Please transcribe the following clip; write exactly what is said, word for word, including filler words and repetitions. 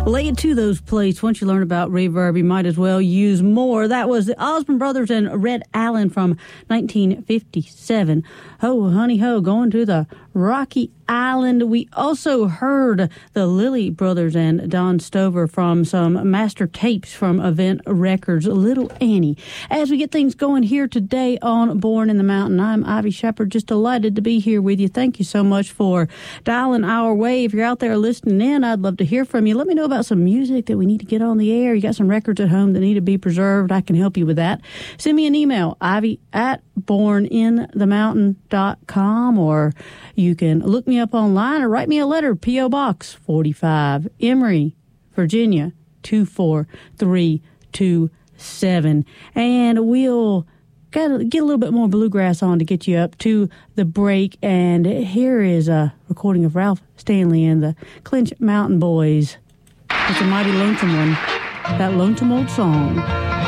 Lay it to those plates. Once you learn about reverb, you might as well use more. That was the Osmond Brothers and Red Allen from nineteen fifty-seven. Ho, honey, ho, going to the Rocky Island. We also heard the Lilly Brothers and Don Stover from some master tapes from Event Records, Little Annie. As we get things going here today on Born in the Mountain, I'm Ivy Shepard, just delighted to be here with you. Thank you so much for dialing our way. If you're out there listening in, I'd love to hear from you. Let me know about some music that we need to get on the air. You got some records at home that need to be preserved. I can help you with that. Send me an email, ivy at born in the mountain dot com, or you can look me up online or write me a letter, P O. Box forty-five, Emory, Virginia, two four three two seven. And we'll gotta get a little bit more bluegrass on to get you up to the break. And here is a recording of Ralph Stanley and the Clinch Mountain Boys. It's a mighty lonesome one, that lonesome old song.